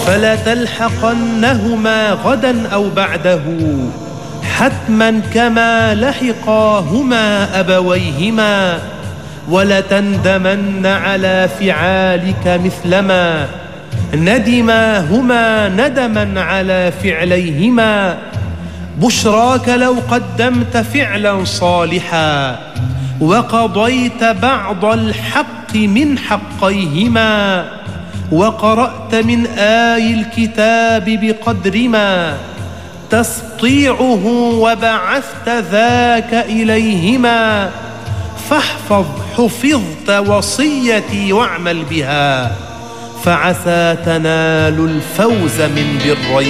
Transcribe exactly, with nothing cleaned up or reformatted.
فلا تلحقنهما غدا أو بعده حتما كما لحقاهما أبويهما، ولتندمن على فعالك مثلما ندماهما ندما على فعليهما. بشراك لو قدمت فعلا صالحا وقضيت بعض الحق من حقيهما، وقرأت من آي الكتاب بقدر ما تستطيعه وبعثت ذاك إليهما. فاحفظ حفظت وصيتي واعمل بها، فعسى تنال الفوز من برين.